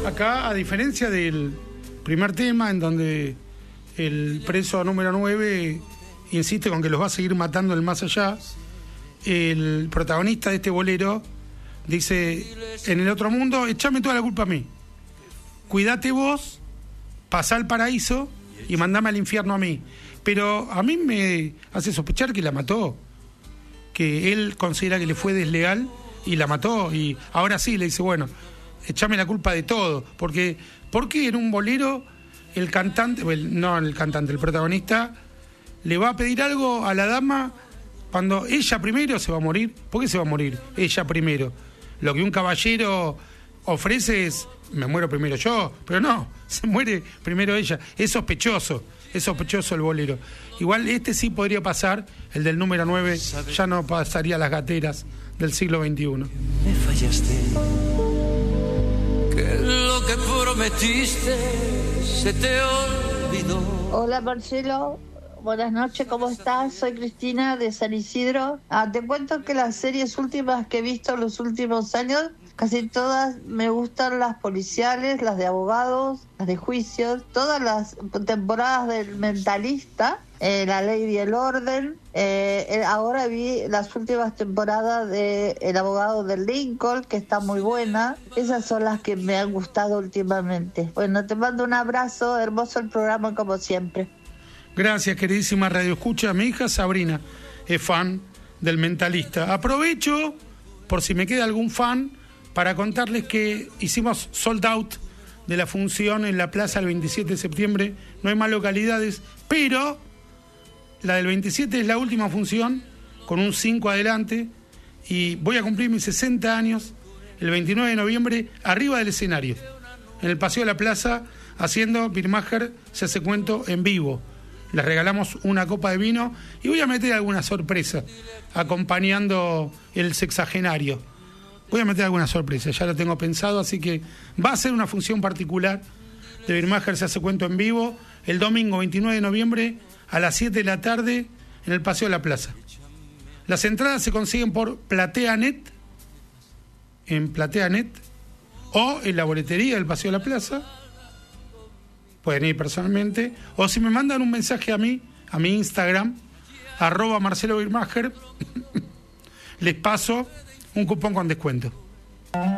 Acá, a diferencia del primer tema, en donde el preso número 9 insiste con que los va a seguir matando el más allá, el protagonista de este bolero dice: en el otro mundo, echame toda la culpa a mí. Cuídate vos, pasá al paraíso y mandame al infierno a mí. Pero a mí me hace sospechar que la mató, que él considera que le fue desleal y la mató, y ahora sí le dice: bueno, echame la culpa de todo, porque en un bolero el cantante, el protagonista le va a pedir algo a la dama cuando ella primero se va a morir. ¿Por qué se va a morir ella primero? Lo que un caballero ofrece es: me muero primero yo, pero no, se muere primero ella. Es sospechoso el bolero. Igual este sí podría pasar, el del número 9 ya no pasaría las gateras del siglo XXI. Me fallaste, que lo que prometiste se te olvidó. Hola Marcelo, buenas noches, ¿cómo estás? Soy Cristina de San Isidro. Te cuento que las series últimas que he visto en los últimos años, casi todas me gustan, las policiales, las de abogados, las de juicios, todas las temporadas del Mentalista, La Ley y el Orden. Ahora vi las últimas temporadas de El Abogado del Lincoln, que está muy buena. Esas son las que me han gustado últimamente. Bueno, te mando un abrazo, hermoso el programa como siempre. Gracias, queridísima Radio Escucha. Mi hija Sabrina es fan del Mentalista. Aprovecho, por si me queda algún fan, para contarles que hicimos sold out de la función en la plaza el 27 de septiembre. No hay más localidades, pero la del 27 es la última función, con un 5 adelante, y voy a cumplir mis 60 años el 29 de noviembre arriba del escenario, en el Paseo de la Plaza, haciendo Birmacher Se hace cuento en vivo. Les regalamos una copa de vino y voy a meter alguna sorpresa acompañando el sexagenario. Voy a meter alguna sorpresa, ya lo tengo pensado, así que va a ser una función particular de Birmacher Se hace cuento en vivo el domingo 29 de noviembre a las 7 de la tarde en el Paseo de la Plaza. Las entradas se consiguen por PlateaNet, en PlateaNet, o en la boletería del Paseo de la Plaza. Pueden ir personalmente, o si me mandan un mensaje a mí, a mi Instagram, @Marcelo Birmacher, les paso un cupón con descuento.